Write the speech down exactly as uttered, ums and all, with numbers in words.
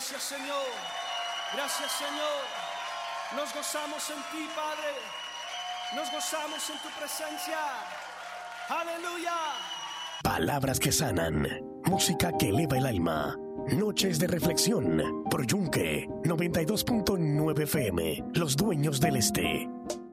Gracias, Señor. Gracias, Señor. Nos gozamos en ti, Padre. Nos gozamos en tu presencia. Aleluya. Palabras que sanan. Música que eleva el alma. Noches de reflexión por Yunque noventa y dos punto nueve F M. Los dueños del este.